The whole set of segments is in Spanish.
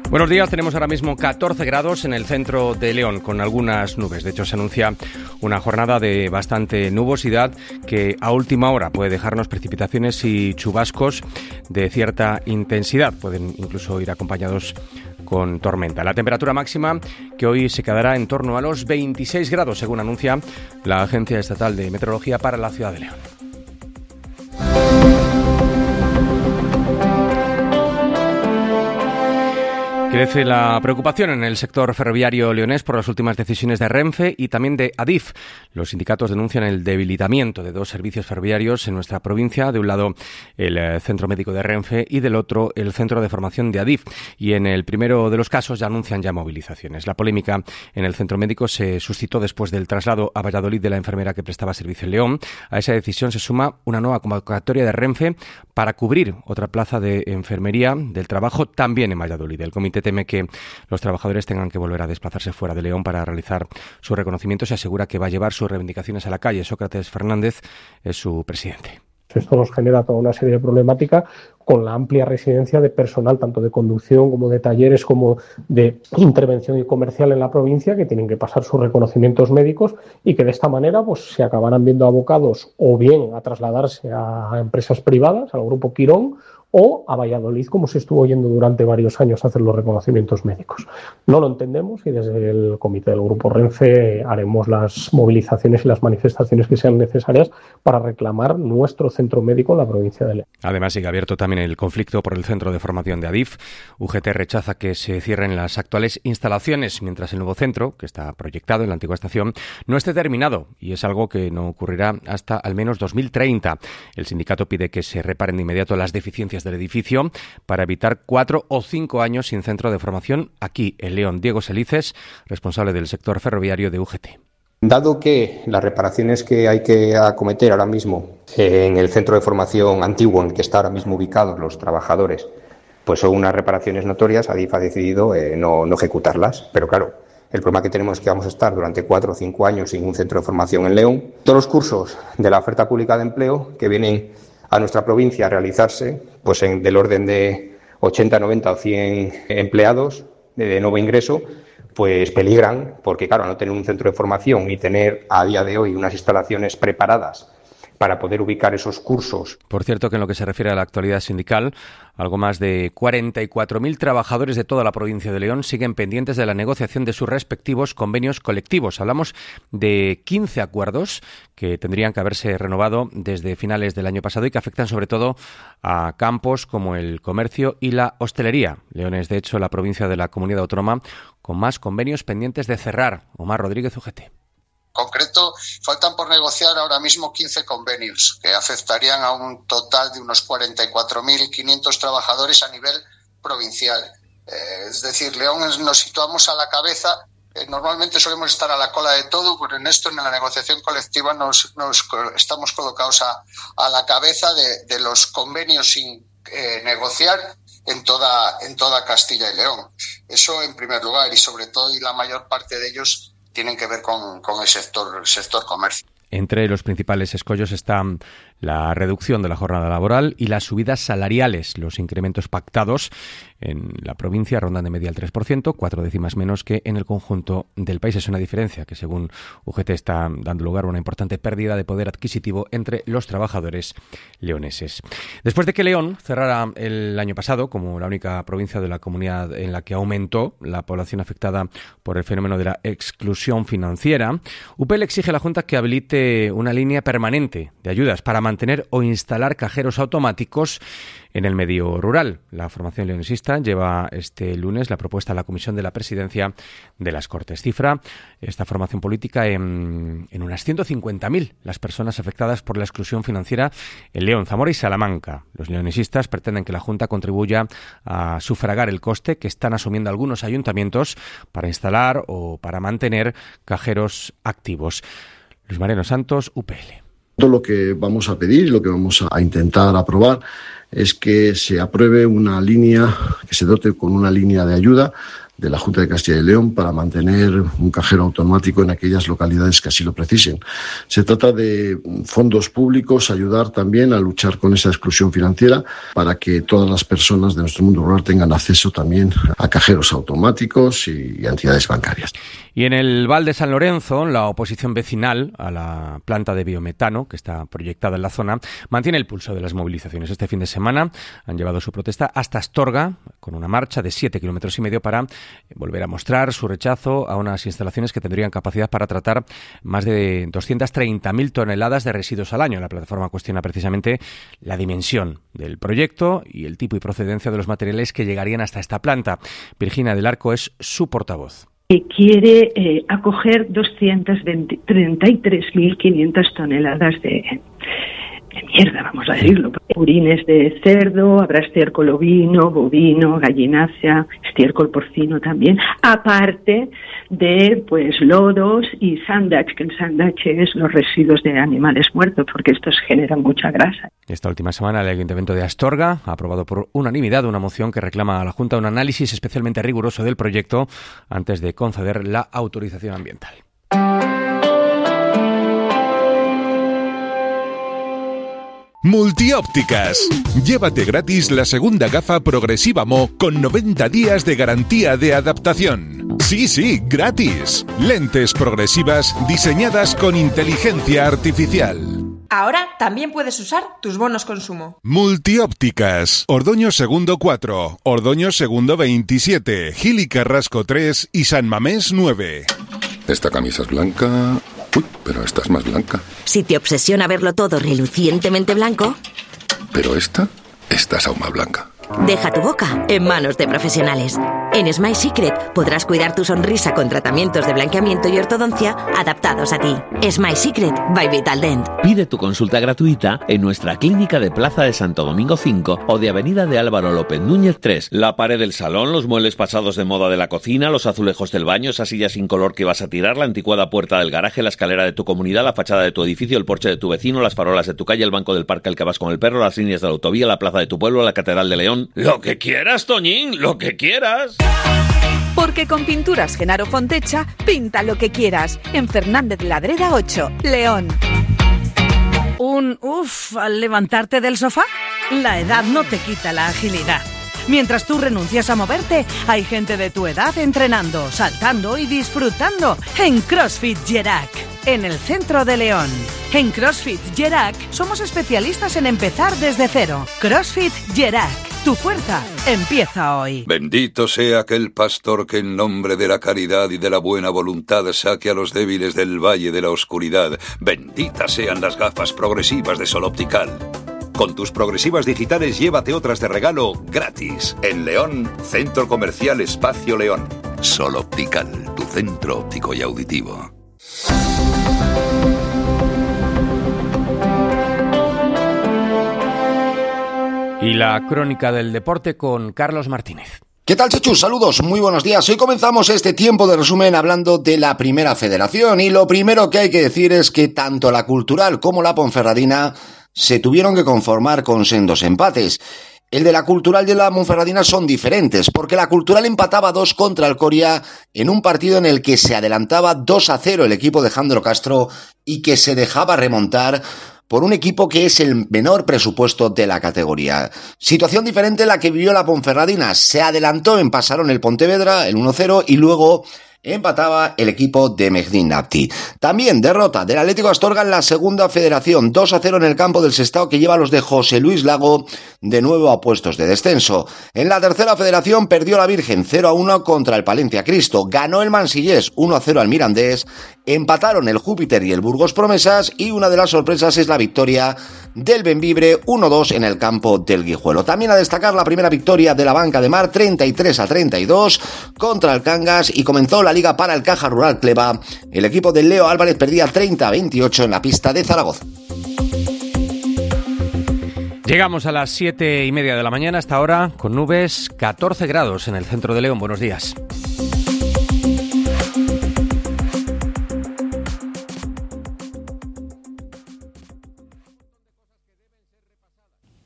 Buenos días, tenemos ahora mismo 14 grados en el centro de León, con algunas nubes. De hecho, se anuncia una jornada de bastante nubosidad que a última hora puede dejarnos precipitaciones y chubascos de cierta intensidad. Pueden incluso ir acompañados con tormenta. La temperatura máxima que hoy se quedará en torno a los 26 grados, según anuncia la Agencia Estatal de Meteorología para la ciudad de León. Crece la preocupación en el sector ferroviario leonés por las últimas decisiones de Renfe y también de Adif. Los sindicatos denuncian el debilitamiento de dos servicios ferroviarios en nuestra provincia. De un lado, el centro médico de Renfe y del otro, el centro de formación de Adif. Y en el primero de los casos ya anuncian movilizaciones. La polémica en el centro médico se suscitó después del traslado a Valladolid de la enfermera que prestaba servicio en León. A esa decisión se suma una nueva convocatoria de Renfe para cubrir otra plaza de enfermería del trabajo también en Valladolid. El comité teme que los trabajadores tengan que volver a desplazarse fuera de León para realizar su reconocimiento. Se asegura que va a llevar sus reivindicaciones a la calle. Sócrates Fernández es su presidente. Esto nos genera toda una serie de problemáticas con la amplia residencia de personal, tanto de conducción como de talleres, como de intervención y comercial en la provincia, que tienen que pasar sus reconocimientos médicos y que de esta manera pues se acabarán viendo abocados o bien a trasladarse a empresas privadas, al Grupo Quirón, o a Valladolid, como se estuvo yendo durante varios años a hacer los reconocimientos médicos. No lo entendemos y desde el comité del Grupo Renfe haremos las movilizaciones y las manifestaciones que sean necesarias para reclamar nuestro centro médico en la provincia de León. Además, sigue abierto también el conflicto por el centro de formación de Adif. UGT rechaza que se cierren las actuales instalaciones, mientras el nuevo centro, que está proyectado en la antigua estación, no esté terminado, y es algo que no ocurrirá hasta al menos 2030. El sindicato pide que se reparen de inmediato las deficiencias del edificio para evitar 4 o 5 años sin centro de formación aquí en León. Diego Selices, responsable del sector ferroviario de UGT. Dado que las reparaciones que hay que acometer ahora mismo en el centro de formación antiguo en el que están ahora mismo ubicados los trabajadores, pues son unas reparaciones notorias, Adif ha decidido no ejecutarlas. Pero claro, el problema que tenemos es que vamos a estar durante 4 o 5 años sin un centro de formación en León. Todos los cursos de la oferta pública de empleo que vienen a nuestra provincia a realizarse, pues del orden de 80, 90 o 100 empleados de nuevo ingreso, pues peligran, porque claro, no tener un centro de formación y tener a día de hoy unas instalaciones preparadas para poder ubicar esos cursos. Por cierto, que en lo que se refiere a la actualidad sindical, algo más de 44.000 trabajadores de toda la provincia de León siguen pendientes de la negociación de sus respectivos convenios colectivos. Hablamos de 15 acuerdos que tendrían que haberse renovado desde finales del año pasado y que afectan sobre todo a campos como el comercio y la hostelería. León es, de hecho, la provincia de la comunidad autónoma con más convenios pendientes de cerrar. Omar Rodríguez, UGT. Concreto, faltan por negociar ahora mismo 15 convenios que afectarían a un total de unos 44.500 trabajadores a nivel provincial. Es decir, León nos situamos a la cabeza. Normalmente solemos estar a la cola de todo, pero en esto, en la negociación colectiva, nos estamos colocados a la cabeza de los convenios sin negociar en toda Castilla y León. Eso en primer lugar, y sobre todo, y la mayor parte de ellos tienen que ver con el sector comercio. Entre los principales escollos están la reducción de la jornada laboral y las subidas salariales. Los incrementos pactados en la provincia rondan de media el 3%, 4 décimas menos que en el conjunto del país. Es una diferencia que, según UGT, está dando lugar a una importante pérdida de poder adquisitivo entre los trabajadores leoneses. Después de que León cerrara el año pasado como la única provincia de la comunidad en la que aumentó la población afectada por el fenómeno de la exclusión financiera, UPL exige a la Junta que habilite una línea permanente de ayudas para mantener o instalar cajeros automáticos en el medio rural. La formación leonesista lleva este lunes la propuesta a la Comisión de la Presidencia de las Cortes. Cifra esta formación política en unas 150.000 las personas afectadas por la exclusión financiera en León, Zamora y Salamanca. Los leonesistas pretenden que la Junta contribuya a sufragar el coste que están asumiendo algunos ayuntamientos para instalar o para mantener cajeros activos. Luis Mariano Santos, UPL. Lo que vamos a pedir y lo que vamos a intentar aprobar es que se apruebe una línea, que se dote con una línea de ayuda de la Junta de Castilla y León para mantener un cajero automático en aquellas localidades que así lo precisen. Se trata de fondos públicos, ayudar también a luchar con esa exclusión financiera para que todas las personas de nuestro mundo rural tengan acceso también a cajeros automáticos y entidades bancarias. Y en el Val de San Lorenzo, la oposición vecinal a la planta de biometano que está proyectada en la zona mantiene el pulso de las movilizaciones. Este fin de semana han llevado su protesta hasta Astorga con una marcha de 7,5 kilómetros para volver a mostrar su rechazo a unas instalaciones que tendrían capacidad para tratar más de 230.000 toneladas de residuos al año. La plataforma cuestiona precisamente la dimensión del proyecto y el tipo y procedencia de los materiales que llegarían hasta esta planta. Virginia del Arco es su portavoz. Quiere acoger 233.500 toneladas de mierda, vamos a decirlo. Purines de cerdo, habrá estiércol ovino, bovino, gallinácea, estiércol porcino también, aparte de lodos y sandach, que el sandach es los residuos de animales muertos, porque estos generan mucha grasa. Esta última semana el Ayuntamiento de Astorga ha aprobado por unanimidad una moción que reclama a la Junta un análisis especialmente riguroso del proyecto antes de conceder la autorización ambiental. Multiópticas. Llévate gratis la segunda gafa Progresiva Mo con 90 días de garantía de adaptación. Sí, gratis. Lentes progresivas diseñadas con inteligencia artificial. Ahora también puedes usar tus bonos consumo. Multiópticas. Ordoño Segundo 4, Ordoño Segundo 27, Gil y Carrasco 3 y San Mamés 9. Esta camisa es blanca. Uy, pero esta es más blanca. Si te obsesiona verlo todo relucientemente blanco... Pero esta es aún más blanca. Deja tu boca en manos de profesionales. En Smile Secret podrás cuidar tu sonrisa con tratamientos de blanqueamiento y ortodoncia adaptados a ti. Smile Secret by Vitaldent. Pide tu consulta gratuita en nuestra clínica de Plaza de Santo Domingo 5 o de Avenida de Álvaro López Núñez 3. La pared del salón, los muebles pasados de moda de la cocina, los azulejos del baño, esa silla sin color que vas a tirar, la anticuada puerta del garaje, la escalera de tu comunidad, la fachada de tu edificio, el porche de tu vecino, las farolas de tu calle, el banco del parque al que vas con el perro, las líneas de la autovía, la plaza de tu pueblo, la catedral de León. ¡Lo que quieras, Toñín! ¡Lo que quieras! Porque con Pinturas Genaro Fontecha, pinta lo que quieras. En Fernández Ladreda 8, León. Un uf al levantarte del sofá. La edad no te quita la agilidad. Mientras tú renuncias a moverte, hay gente de tu edad entrenando, saltando y disfrutando en CrossFit Gerac, en el centro de León. En CrossFit Gerac somos especialistas en empezar desde cero. CrossFit Gerac, tu fuerza empieza hoy. Bendito sea aquel pastor que en nombre de la caridad y de la buena voluntad saque a los débiles del valle de la oscuridad. Benditas sean las gafas progresivas de Sol Optical. Con tus progresivas digitales llévate otras de regalo gratis. En León, Centro Comercial Espacio León. Sol Optical, tu centro óptico y auditivo. Y la crónica del deporte con Carlos Martínez. ¿Qué tal, Chechus? Saludos, muy buenos días. Hoy comenzamos este tiempo de resumen hablando de la Primera Federación y lo primero que hay que decir es que tanto la Cultural como la Ponferradina se tuvieron que conformar con sendos empates. El de la Cultural y el de la Ponferradina son diferentes, porque la Cultural empataba 2 contra el Coria en un partido en el que se adelantaba 2-0 el equipo de Jandro Castro y que se dejaba remontar por un equipo que es el menor presupuesto de la categoría. Situación diferente la que vivió la Ponferradina. Se adelantó en Pasarón el Pontevedra, el 1-0, y luego empataba el equipo de Mejidín Napti. También derrota del Atlético Astorga en la Segunda Federación, 2-0 en el campo del Sestao, que lleva a los de José Luis Lago de nuevo a puestos de descenso. En la Tercera Federación perdió la Virgen 0-1 contra el Palencia Cristo, ganó el Mansillés 1-0 al Mirandés, empataron el Júpiter y el Burgos Promesas y una de las sorpresas es la victoria del Bembibre 1-2 en el campo del Guijuelo. También a destacar la primera victoria de la Banca de Mar 33-32 contra el Cangas y comenzó la liga para el Caja Rural Cleva. El equipo de Leo Álvarez perdía 30-28 en la pista de Zaragoza. Llegamos a las 7:30 de la mañana, hasta ahora con nubes, 14 grados en el centro de León. Buenos días.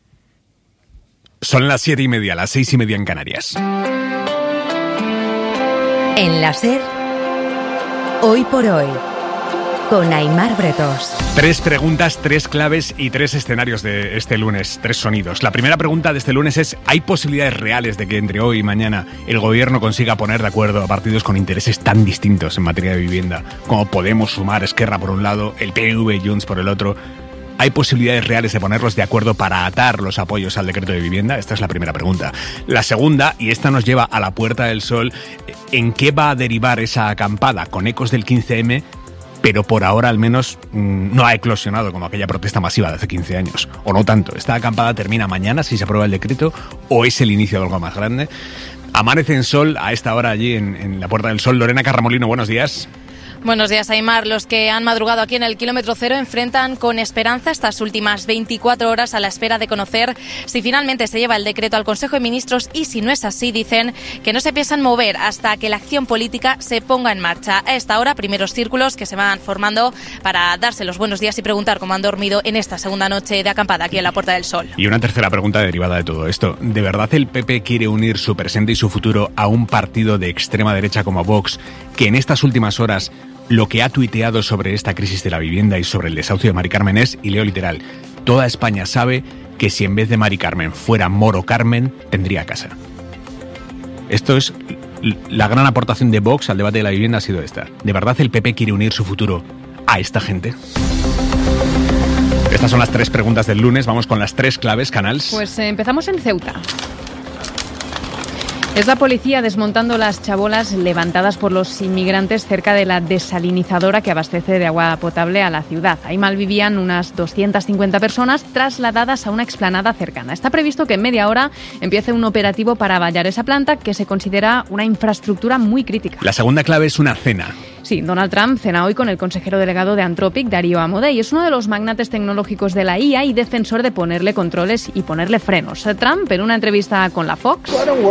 Son las 7:30, las 6:30 en Canarias. En la SER, Hoy por Hoy, con Aimar Bretos. 3 preguntas, 3 claves y 3 escenarios de este lunes, 3 sonidos. La primera pregunta de este lunes es: ¿hay posibilidades reales de que entre hoy y mañana el gobierno consiga poner de acuerdo a partidos con intereses tan distintos en materia de vivienda como Podemos, Sumar, Esquerra por un lado, el PNV y Junts por el otro? ¿Hay posibilidades reales de ponerlos de acuerdo para atar los apoyos al decreto de vivienda? Esta es la primera pregunta. La segunda, y esta nos lleva a la Puerta del Sol, ¿en qué va a derivar esa acampada con ecos del 15M? Pero por ahora al menos no ha eclosionado como aquella protesta masiva de hace 15 años. O no tanto. ¿Esta acampada termina mañana si se aprueba el decreto o es el inicio de algo más grande? Amanece en sol a esta hora allí en la Puerta del Sol. Lorena Carramolino, buenos días. Buenos días, Aimar. Los que han madrugado aquí en el kilómetro cero enfrentan con esperanza estas últimas 24 horas a la espera de conocer si finalmente se lleva el decreto al Consejo de Ministros, y si no es así, dicen que no se piensan mover hasta que la acción política se ponga en marcha. A esta hora, primeros círculos que se van formando para darse los buenos días y preguntar cómo han dormido en esta segunda noche de acampada aquí en la Puerta del Sol. Y una tercera pregunta derivada de todo esto. ¿De verdad el PP quiere unir su presente y su futuro a un partido de extrema derecha como Vox, que en estas últimas horas lo que ha tuiteado sobre esta crisis de la vivienda y sobre el desahucio de Mari Carmen es, y leo literal: toda España sabe que si en vez de Mari Carmen fuera Moro Carmen, tendría casa? Esto es la gran aportación de Vox al debate de la vivienda, ha sido esta. ¿De verdad el PP quiere unir su futuro a esta gente? Estas son las 3 preguntas del lunes. Vamos con las 3 claves, Canals. Pues empezamos en Ceuta. Es la policía desmontando las chabolas levantadas por los inmigrantes cerca de la desalinizadora que abastece de agua potable a la ciudad. Ahí malvivían unas 250 personas trasladadas a una explanada cercana. Está previsto que en media hora empiece un operativo para vallar esa planta, que se considera una infraestructura muy crítica. La segunda clave es una cena. Sí, Donald Trump cena hoy con el consejero delegado de Anthropic, Darío Amodei. Es uno de los magnates tecnológicos de la IA y defensor de ponerle controles y ponerle frenos. Trump, en una entrevista con la Fox,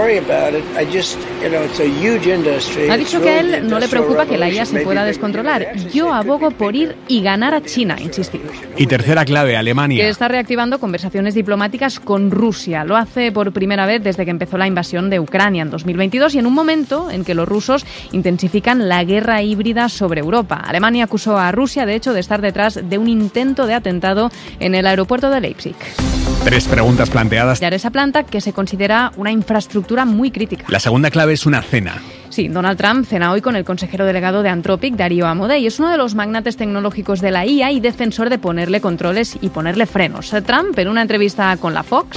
ha dicho que a él no le preocupa que la IA se pueda descontrolar. Yo abogo por ir y ganar a China, insistido. Y tercera clave, Alemania, que está reactivando conversaciones diplomáticas con Rusia. Lo hace por primera vez desde que empezó la invasión de Ucrania en 2022 y en un momento en que los rusos intensifican la guerra híbrida sobre Europa. Alemania acusó a Rusia, de hecho, de estar detrás de un intento de atentado en el aeropuerto de Leipzig. 3 preguntas planteadas. Esa planta, que se considera una infraestructura muy crítica. La segunda clave es una cena. Sí, Donald Trump cena hoy con el consejero delegado de Anthropic, Darío Amodei. Es uno de los magnates tecnológicos de la IA y defensor de ponerle controles y ponerle frenos. Trump, en una entrevista con la Fox,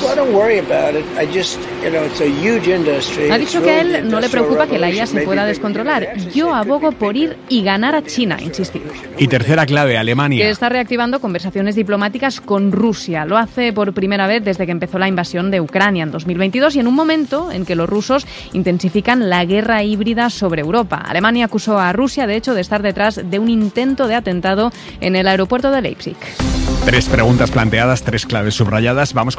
ha dicho que a él no le preocupa que la IA se pueda descontrolar. Yo abogo por ir y ganar a China, insistido. Y tercera clave, Alemania, que está reactivando conversaciones diplomáticas con Rusia. Lo hace por primera vez desde que empezó la invasión de Ucrania en 2022 y en un momento en que los rusos intensifican la guerra híbrida sobre Europa. Alemania acusó a Rusia, de hecho, de estar detrás de un intento de atentado en el aeropuerto de Leipzig. 3 preguntas planteadas, 3 claves subrayadas. Vamos